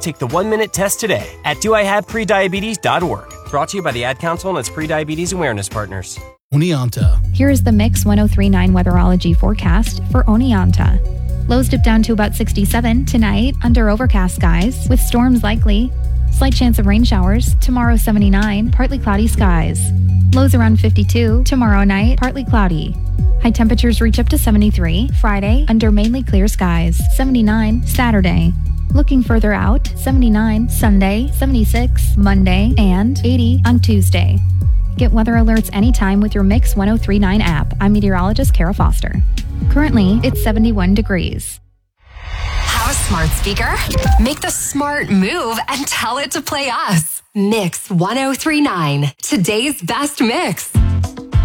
Take the 1-minute test today at doihaveprediabetes.org. Brought to you by the Ad Council and its Prediabetes Awareness Partners. Oneonta. Here is the Mix 1039 weatherology forecast for Oneonta. Lows dip down to about 67 tonight under overcast skies with storms likely. Slight chance of rain showers. Tomorrow 79, partly cloudy skies. Lows around 52. Tomorrow night, partly cloudy. High temperatures reach up to 73 Friday under mainly clear skies. 79 Saturday. Looking further out, 79 Sunday, 76 Monday, and 80 on Tuesday. Get weather alerts anytime with your Mix 1039 app. I'm meteorologist Kara Foster. Currently, it's 71 degrees. Have a smart speaker? Make the smart move and tell it to play us. Mix 1039, today's best mix.